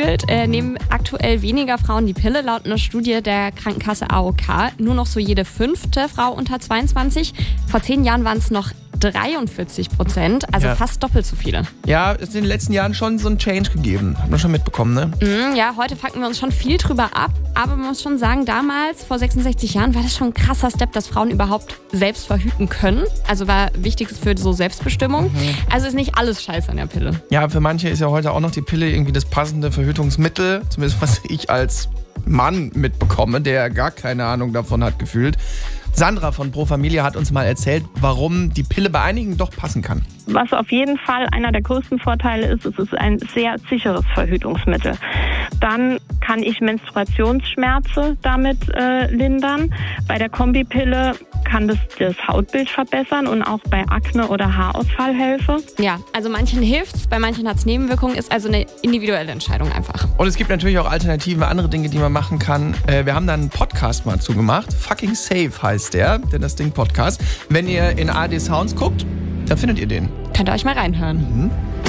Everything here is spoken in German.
gefühlt nehmen aktuell weniger Frauen die Pille, laut einer Studie der Krankenkasse AOK. Nur noch so jede 5. Frau unter 22. Vor 10 Jahren waren es noch 43%, also fast doppelt so viele. Ja, es ist in den letzten Jahren schon so ein Change gegeben. Hat man schon mitbekommen, ne? Ja, heute fucken wir uns schon viel drüber ab. Aber man muss schon sagen, damals, vor 66 Jahren, war das schon ein krasser Step, dass Frauen überhaupt selbst verhüten können. Also war wichtig für so Selbstbestimmung. Also ist nicht alles scheiße an der Pille. Ja, für manche ist ja heute auch noch die Pille irgendwie das passende Verhütungsmittel. Zumindest was ich als Mann mitbekomme, der gar keine Ahnung davon hat gefühlt. Sandra von Pro Familia hat uns mal erzählt, warum die Pille bei einigen doch passen kann. Was auf jeden Fall einer der größten Vorteile ist, es ist ein sehr sicheres Verhütungsmittel. Dann kann ich Menstruationsschmerzen damit lindern. Bei der Kombipille kann das Hautbild verbessern und auch bei Akne oder Haarausfall helfen. Ja, also manchen hilft's, bei manchen hat's Nebenwirkungen, ist also eine individuelle Entscheidung einfach. Und es gibt natürlich auch Alternativen, andere Dinge, die man machen kann. Wir haben da einen Podcast mal zugemacht. Fucking Safe heißt der, das Ding Podcast. Wenn ihr in ARD Sounds guckt, da findet ihr den. Könnt ihr euch mal reinhören.